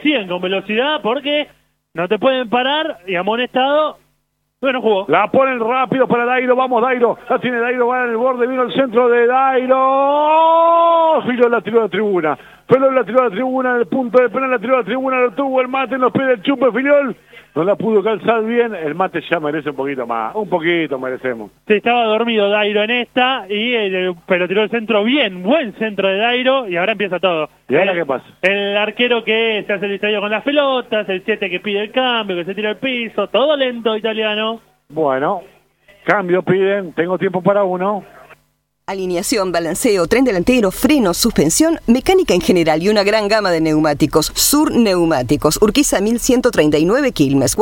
siguen con velocidad porque no te pueden parar y amonestado, bueno, jugó. La ponen rápido para Dairo, vamos Dairo, la tiene Dairo, va en el borde, vino el centro de Dairo, Filo la tiró a la tribuna, Filo la tiró a la tribuna, en el punto de penal la tiró a la tribuna, lo tuvo el Mate en los pies del Chupe Filiol, no la pudo calzar bien, el Mate ya merece un poquito más, un poquito merecemos. Sí, estaba dormido Dairo en esta, pero tiró el centro bien, buen centro de Dairo, y ahora empieza todo. ¿Y ahora qué pasa? El arquero que se hace el distraído con las pelotas, el 7 que pide el cambio, que se tira al piso, todo lento italiano. Bueno, cambio piden, tengo tiempo para uno. Alineación, balanceo, tren delantero, freno, suspensión, mecánica en general y una gran gama de neumáticos. Sur Neumáticos, Urquiza 1139 Quilmes,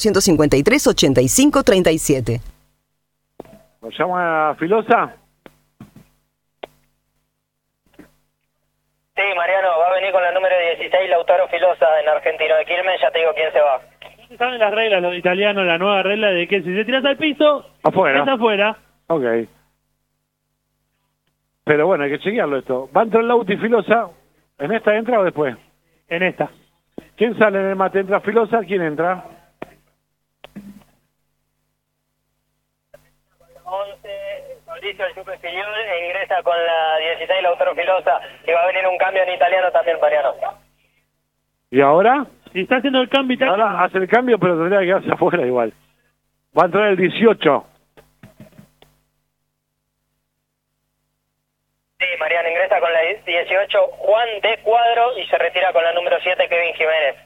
4253-8537. ¿Lo llama Filosa? Sí, Mariano, va a venir con la número 16, Lautaro Filosa, en Argentino de Quilmes, ya te digo quién se va. Saben las reglas los italianos, la nueva regla de que si te tiras al piso, afuera. es afuera. Ok. Pero bueno, hay que chequearlo esto. ¿Va a entrar Lauti Filosa? ¿En esta entra o después? En esta. ¿Quién sale en el Mate? ¿Entra Filosa? ¿Quién entra? 11, Mauricio el Chupe Filiol, e ingresa con la 16, Lautaro Filosa, y va a venir un cambio en italiano también, Mariano. ¿Y ahora? Y está haciendo el cambio italiano. Ahora hace el cambio, pero tendría que quedarse afuera igual. Va a entrar el 18. Sí, Mariano, ingresa con la 18, Juan de Cuadro, y se retira con la número 7, Kevin Jiménez.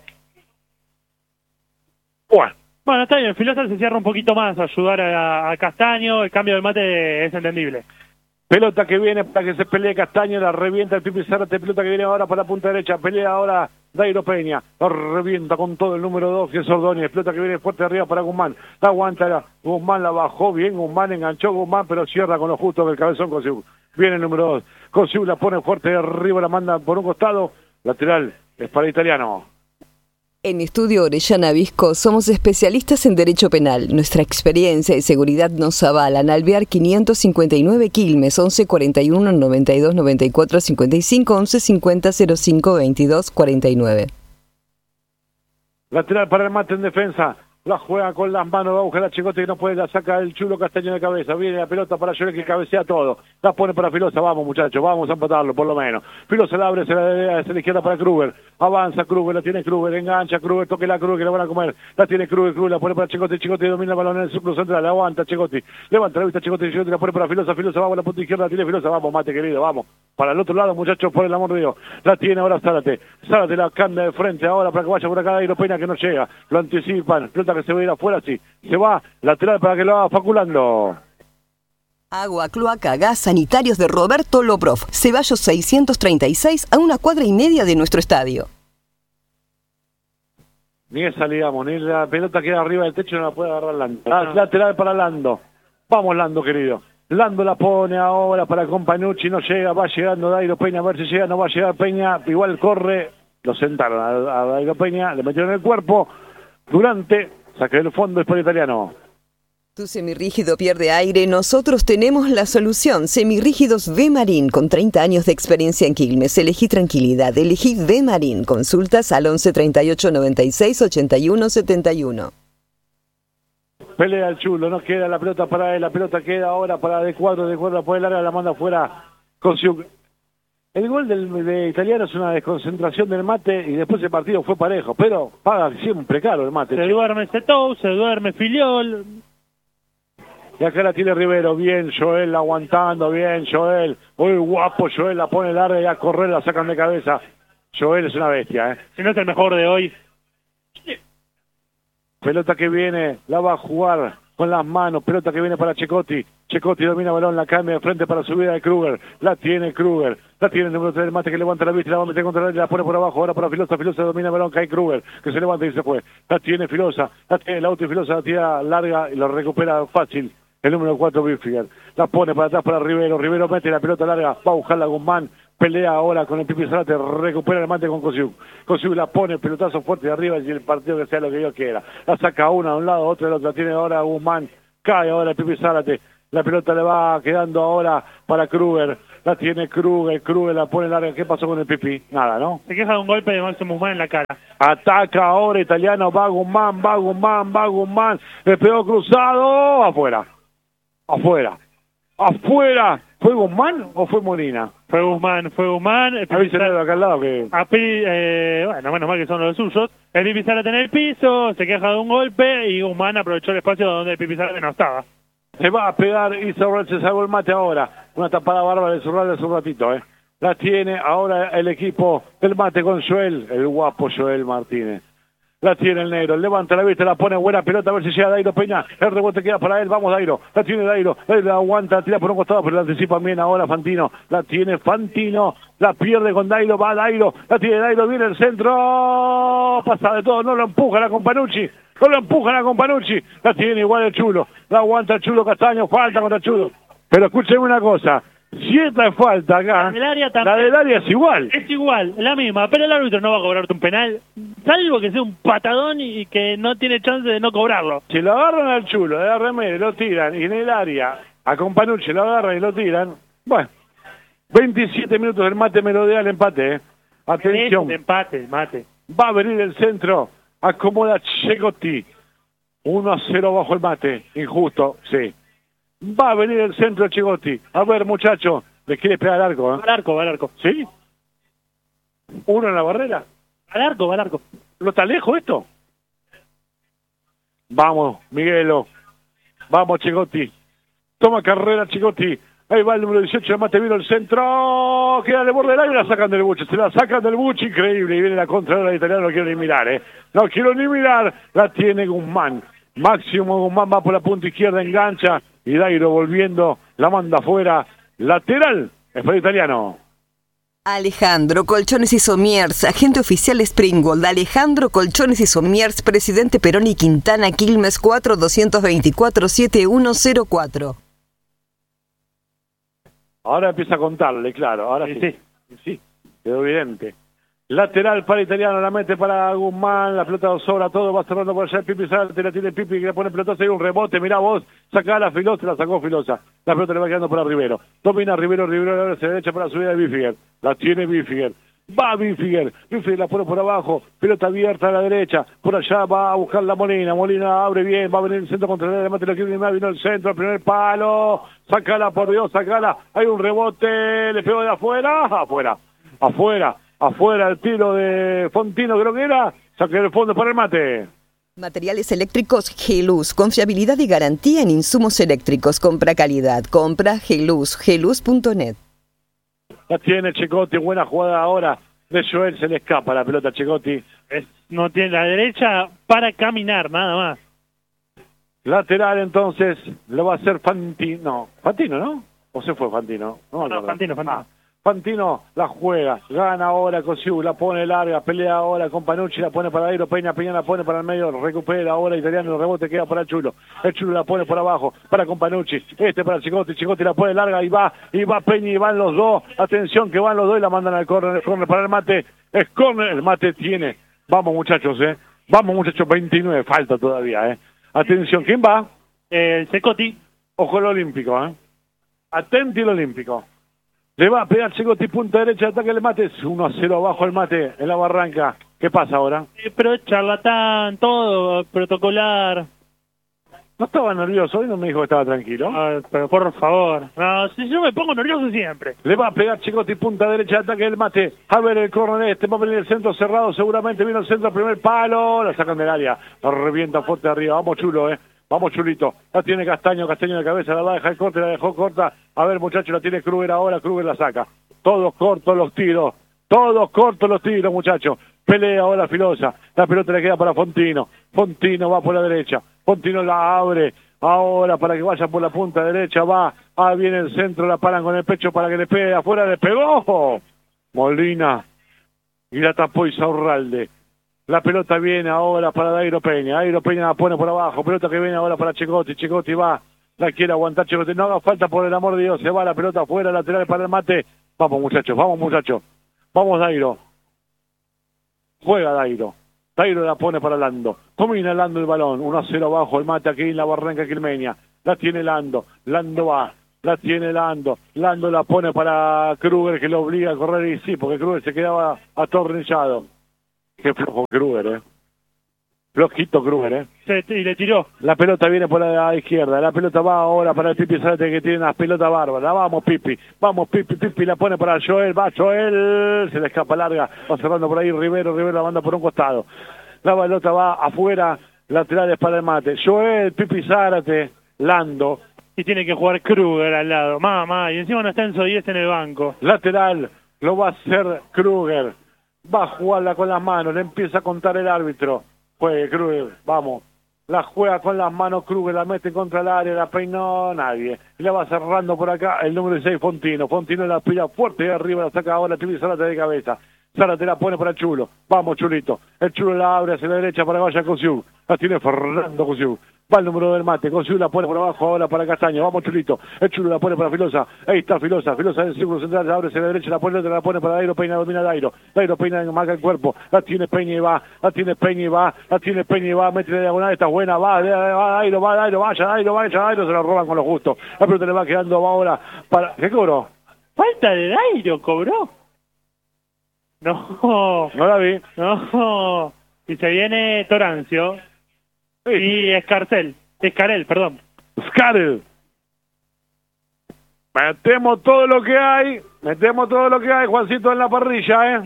Bueno, está bien, Filosa se cierra un poquito más a ayudar a Castaño, el cambio del Mate es entendible. Pelota que viene para que se pelee Castaño, la revienta el Pipi Zárate, pelota que viene ahora para la punta derecha, pelea ahora Dairo Peña, la revienta con todo el número 2 que es Ordóñez, pelota que viene fuerte arriba para Guzmán, la aguanta, Guzmán la bajó bien, Guzmán enganchó Guzmán, pero cierra con lo justo del cabezón Cosiu. Viene el número 2, Cosiu la pone fuerte arriba, la manda por un costado, lateral, es para Italiano. En Estudio Orellana Visco somos especialistas en derecho penal. Nuestra experiencia y seguridad nos avalan. Alvear 559 Quilmes, 11 41 92 94 55 11 50 05 22 49. Lateral para el Mate en defensa. La juega con las manos, va a buscar a Chicote que no puede, la saca el Chulo Castaño de cabeza, viene la pelota para Lloré que cabecea todo, la pone para Filosa, vamos muchachos, vamos a empatarlo por lo menos. Filosa la abre, se la izquierda para Kruger, avanza Kruger, la tiene Kruger, engancha Kruger, toque la Kruger que la van a comer, la tiene Kruger, la pone para Chicote, Chicote domina el balón en el círculo central, aguanta Chicote, levanta la vista Chicote, Chicote la pone para Filosa, Filosa vamos a la punta izquierda, la tiene Filosa, vamos Mate querido, vamos. Para el otro lado, muchachos, por el amor de Dios. La tiene ahora Zárate. Zárate la cambia de frente ahora para que vaya por acá Dairo Peña que no llega. Lo anticipan. Pelota que se va a ir afuera, sí. Se va. Lateral para que lo haga Faculando. Agua, cloaca, gas, sanitarios de Roberto Loprov. Ceballos 636 a 1,25 de nuestro estadio. Ni esa, digamos, ni la pelota queda arriba del techo, no la puede agarrar Lando. Lateral para Lando. Vamos, Lando, querido. Lando la pone ahora para Companucci, no llega, va llegando Dairo Peña, a ver si llega, no va a llegar Peña, igual corre, lo sentaron a Dairo Peña, le metieron el cuerpo, Durante, saque del fondo, es por Italiano. Tu semirrígido pierde aire, nosotros tenemos la solución. Semirrígidos V-Marín, con 30 años de experiencia en Quilmes. Elegí tranquilidad, elegí V-Marín. Consultas al 11 38 96 81 71. Pelea el Chulo, no queda la pelota para él, la pelota queda ahora para De Cuadro la puede larga, la manda afuera Cosiu. El gol de Italiano es una desconcentración del Mate y después el partido fue parejo, pero paga siempre caro el Mate. Se duerme Cetou, se duerme Filiol. Y acá la tiene Rivero, bien Joel aguantando, bien Joel, muy guapo Joel, la pone larga y a correr la sacan de cabeza. Joel es una bestia, Si no es el mejor de hoy. Pelota que viene, la va a jugar con las manos, pelota que viene para Checotti. Checotti domina el balón, la cambia de frente para subida de Kruger. La tiene Kruger, la tiene el número 3 del Mate que levanta la vista y la va a meter contra él, la pone por abajo, ahora para Filosa. Filosa domina el balón, cae Kruger, que se levanta y se fue. La tiene Filosa, la tiene el auto y Filosa la tira larga y lo recupera fácil. El número 4 Bifiger, la pone para atrás para Rivero. Rivero mete la pelota larga, va a buscarla Guzmán. Pelea ahora con el Pipi Zárate, recupera el Mate con Cosiu. Cosiu la pone, pelotazo fuerte de arriba y el partido que sea lo que Dios quiera. La saca una de un lado, otra del otro. La tiene ahora Guzmán. Cae ahora el Pipi Zárate. La pelota le va quedando ahora para Kruger. La tiene Kruger la pone larga. ¿Qué pasó con el pipí? Nada, ¿no? Se queja de un golpe de Máximo Guzmán en la cara. Ataca ahora Italiano, va Guzmán. Le pegó cruzado. Afuera. ¿Fue Guzmán o fue Molina? Fue Guzmán. Avísenle acá al lado que... Bueno, menos mal que son los suyos. El Pipi Zárate en el piso, se queja de un golpe y Guzmán aprovechó el espacio donde el Pipi Zárate no estaba. Se va a pegar y se salvó el mate ahora. Una tapada bárbara de Zurralde hace un ratito, ¿eh? La tiene ahora el equipo del mate con Joel, el guapo Joel Martínez. La tiene el negro, levanta la vista, la pone buena pelota, a ver si llega Dairo Peña. El rebote queda para él, vamos Dairo. La tiene Dairo la aguanta, la tira por un costado, pero la anticipa bien ahora Fantino. La tiene Fantino, la pierde con Dairo, va Dairo. La tiene Dairo, viene el centro. Pasa de todo, no lo empuja la Companucci. La tiene igual el Chulo. La aguanta el Chulo Castaño, falta contra el Chulo. Pero escúcheme una cosa. Si esta es falta acá, la del área es igual. Es igual, la misma, pero el árbitro no va a cobrarte un penal, salvo que sea un patadón y que no tiene chance de no cobrarlo. Si lo agarran al Chulo de la remera y lo tiran, y en el área a Companucci lo agarran y lo tiran, bueno, 27 minutos del mate merodea el empate, ¿eh? Atención. Empate. Va a venir el centro, acomoda Checotti. 1-0 bajo el mate, injusto, sí. Va a venir el centro de Checotti. A ver, muchacho, le quiere pegar al arco, ¿eh? Va al arco. ¿Sí? ¿Uno en la barrera? Va al arco. ¿No está lejos esto? Vamos, Miguelo. Vamos, Checotti. Toma carrera, Checotti. Ahí va el número 18 de mate, vino el centro. Queda de borde del aire y la sacan del buche. Se la sacan del buche, increíble. Y viene la contra de la italiana, no quiero ni mirar, ¿eh? No quiero ni mirar. La tiene Guzmán. Máximo Guzmán va por la punta izquierda, engancha. Y Dairo volviendo, la manda afuera. Lateral, es para el italiano. Alejandro Colchones y Somiers, agente oficial Springgold. Alejandro Colchones y Somiers, presidente Perón y Quintana, Quilmes 4-224-7104. Ahora empieza a contarle, claro. Ahora sí, quedó evidente. Lateral para italiano, la mete para Guzmán, la pelota sobra todo, va cerrando por allá el Pipi Zárate, la tiene Pipi, que le pone pelotazo, hay un rebote, mirá vos, saca la Filosa, la sacó Filosa, la pelota le va quedando para Rivero, domina Rivero ahora hacia la derecha para la subida de Bifiger, la tiene Bifiger, va Bifiger la pone por abajo, pelota abierta a la derecha, por allá va a buscar la Molina abre bien, va a venir el centro contra el remate, lo quiere animar, vino el centro, el primer palo, sacala por Dios, sacala, hay un rebote, le pegó de afuera el tiro de Fontino, creo que era, saque el fondo para el mate. Materiales eléctricos Geluz, confiabilidad y garantía en insumos eléctricos, compra calidad, compra Geluz, geluz.net. La tiene Checotti, buena jugada ahora de Joel, se le escapa la pelota a Checotti. No tiene la derecha para caminar, nada más. Lateral entonces, lo va a hacer Fantino, ¿no? ¿O se fue Fantino? No, Fantino. Fantino la juega, gana ahora Cosiu, la pone larga, pelea ahora con Panucci, la pone para Dairo Peña la pone para el medio, recupera ahora Italiano, el rebote queda para el Chulo la pone por abajo, para Companucci, para Checotti la pone larga y va Peña y van los dos, atención que van los dos y la mandan al córner para el mate, es córner, el mate tiene, vamos muchachos, 29, falta todavía, atención, ¿quién va? Checotti. Ojo el olímpico, atenti el olímpico. Le va a pegar Checotti, punta derecha, ataque el mate, 1-0 abajo el mate en la barranca. ¿Qué pasa ahora? Pero es charlatán, todo protocolar. ¿No estaba nervioso? Hoy no me dijo que estaba tranquilo. Pero por favor. No, si yo me pongo nervioso siempre. Le va a pegar Checotti, punta derecha, ataque el mate. A ver el córner va a venir el centro cerrado, seguramente vino el centro, primer palo, la sacan del área, la revienta fuerte arriba. Vamos Chulo, Vamos Chulito, la tiene Castaño de cabeza, la va a dejar corta, la dejó corta. A ver muchachos, la tiene Kruger ahora, Kruger la saca. Todos cortos los tiros, muchachos. Pelea ahora Filosa, la pelota le queda para Fontino va por la derecha, Fontino la abre, ahora para que vaya por la punta derecha, viene el centro, la paran con el pecho para que le pegue, afuera le pegó Molina, y la tapó Isaurralde. La pelota viene ahora para Dairo Peña la pone por abajo, pelota que viene ahora para Checotti va, la quiere aguantar Checotti, no haga falta por el amor de Dios, se va la pelota afuera, lateral para el mate, vamos muchachos, vamos Dairo, juega Dairo la pone para Lando, domina Lando el balón, 1-0 abajo el mate aquí en la barranca quilmeña, la tiene Lando va, La tiene Lando. Lando la pone para Kruger, que lo obliga a correr, y sí, porque Kruger se quedaba atornillado. Qué flojo Kruger, Flojito Kruger, Y le tiró. La pelota viene por la izquierda. La pelota va ahora para el Pipi Zárate, que tiene unas pelotas bárbaras. Vamos, Pipi. Vamos, Pipi. Pipi la pone para Joel. Va Joel. Se le escapa larga. Va cerrando por ahí Rivero. Rivero la manda por un costado. La pelota va afuera. Laterales para el Mate. Joel, Pipi Zárate, Lando. Y tiene que jugar Kruger al lado. Mamá. Y encima no está Enzo 10 en el banco. Lateral. Lo va a hacer Kruger. Va a jugarla con las manos. Le empieza a contar el árbitro. Juegue Kruger, vamos. La juega con las manos Kruger, la mete contra el área, la peinó nadie. Y la va cerrando por acá el número 6, Fontino. Fontino la pilla fuerte de arriba, la saca ahora Pipi Zárate de cabeza. Zárate la pone para Chulo. Vamos, Chulito. El Chulo la abre hacia la derecha para que vaya Cosiu. La tiene Fernando Cosiu. Va el número del Mate. Cosiu la pone por abajo ahora para Castaño. Vamos, Chulito. El Chulo la pone para Filosa. Ahí está Filosa. Filosa en el círculo central. La abre hacia la derecha. La pone para Dairo. Peña, domina Dairo. Dairo Peña marca el cuerpo. La tiene Peña y va. La tiene Peña y va. La tiene Peña y va. Mete la diagonal. Está buena. Va Dairo. Vaya Dairo. Se la roban con lo justo. La pelota le va quedando ahora para... ¿Qué cobró? Falta de Dairo, cobró. No. No la vi. No. Y se viene Torancio. Sí. Y Escarel, perdón. Scarel. Metemos todo lo que hay, Juancito, en la parrilla,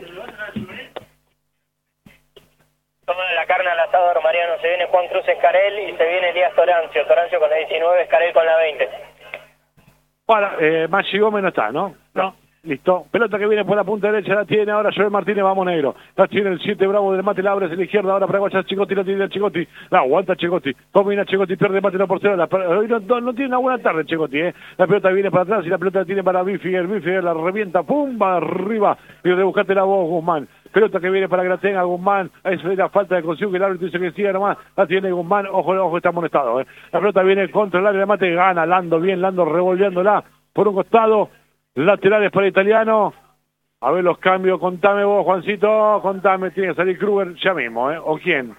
Toma la carne al asador, Mariano. Se viene Juan Cruz Escarel y se viene Elías Torancio. Torancio con la 19, Escarel con la 20. Para, Maggi Gómez no está, ¿no? No. Listo. Pelota que viene por la punta derecha, la tiene ahora Joel Martínez, vamos negro. La tiene el 7 Bravo del Mate, la abre hacia la izquierda, ahora para Guayas Chicotti, la tiene el Chicotti. La aguanta Chicotti, domina Chicotti, pierde Mate 1 por 0. Hoy no tiene una buena tarde Chicotti, La pelota viene para atrás y la pelota la tiene para Bifiger. Bifiger la revienta, pum, va arriba. Y rebuscate la voz, Guzmán. Pelota que viene para Gratenga, Guzmán. Ahí se ve la falta de consigo que el árbitro dice que siga nomás. La tiene Guzmán, ojo, está amonestado, La pelota viene contra el área de Mate, gana Lando, bien Lando revolviéndola por un costado. Laterales para Italiano. A ver los cambios, contame vos, Juancito, contame, tiene que salir Kruger ya mismo, ¿O quién?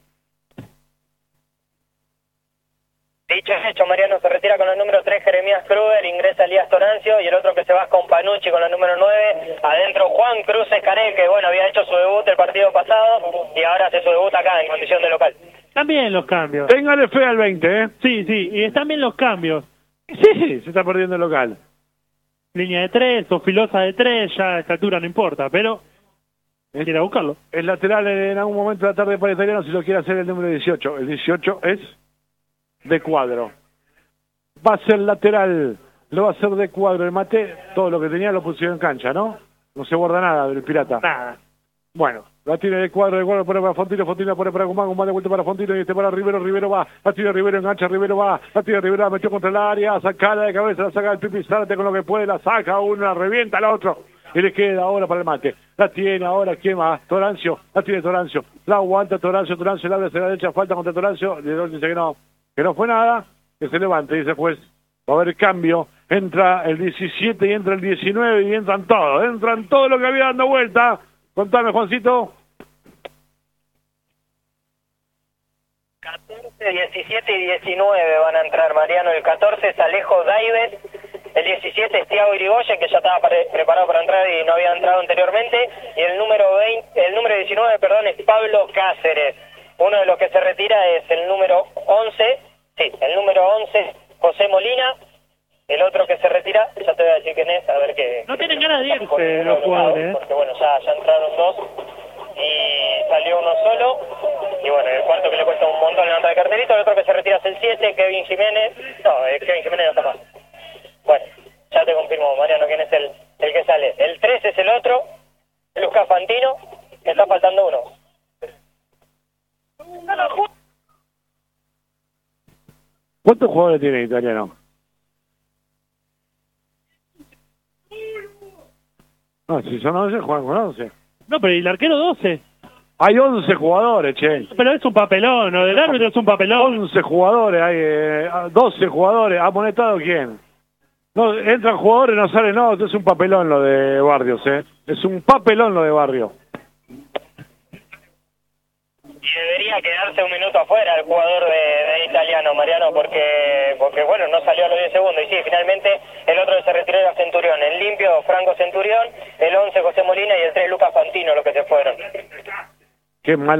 Dicho es hecho, Mariano se retira con el número 3, Jeremías Kruger, ingresa Elías Torancio, y el otro que se va con Panucci con el número 9, adentro Juan Cruz Escarel, que bueno, había hecho su debut el partido pasado, y ahora hace su debut acá en condición de local. También los cambios. Téngale fe al 20, Sí, y están bien los cambios. Sí, se está perdiendo el local. Línea de 3 o filosa de 3, ya a esta altura no importa, pero quiere buscarlo. El lateral en algún momento de la tarde para Italiano, si lo quiere hacer el número 18. El 18 es de Cuadro. Va a ser lateral, lo va a hacer de Cuadro. El Mate, todo lo que tenía lo pusieron en cancha, ¿no? No se guarda nada del Pirata. Nada. Bueno, la tiene de Cuadro pone para Fontino pone para Guzmán de vuelta para Fontino y para Rivero va, la tiene Rivero, engancha, Rivero va, la tiene Rivero, la metió contra el área, sacala de cabeza, la saca el Pipi Zárate con lo que puede, la saca uno, la revienta al otro, y le queda ahora para el Mate, la tiene ahora, ¿quién más? Torancio, la tiene Torancio, la aguanta Torancio, la abre hacia la derecha, falta contra Torancio, y dice que no fue nada, que se levante, dice pues, va a haber cambio, entra el 17 y entra el 19 y entran todos lo que había dando vuelta. Contame, Juancito. 14, 17 y 19 van a entrar, Mariano. El 14 es Alejo Daives, el 17 es Thiago Irigoyen, que ya estaba preparado para entrar y no había entrado anteriormente, y el número 19, perdón, es Pablo Cáceres. Uno de los que se retira es el número 11, José Molina. El otro que se retira, ya te voy a decir quién es, a ver qué... No tienen ganas de irse los jugadores, Porque bueno, ya entraron dos y salió uno solo. Y bueno, el cuarto que le cuesta un montón levantar el cartelito. El otro que se retira es el 7, Kevin Jiménez. No, Kevin Jiménez no está más. Bueno, ya te confirmo, Mariano, quién es el que sale. El 3 es el otro, Lucas Fantino. Me está faltando uno. ¿Cuántos jugadores tiene Italiano? No, si son 11, juegan con 11. No, pero ¿y el arquero 12? Hay 11 jugadores, che. Pero es un papelón, ¿no? Del árbitro es un papelón. 11 jugadores, hay 12 jugadores. ¿Amonestado quién? No, entran jugadores, no salen, no, es un papelón lo de Barrios, Es un papelón lo de Barrio. Y debería quedarse un minuto afuera el jugador de Italiano, Mariano, porque bueno, no salió a los 10 segundos. Y sí, finalmente el otro que se retiró era Centurión. El limpio, Franco Centurión, el 11 José Molina y el 3 Lucas Fantino, los que se fueron. Qué mal.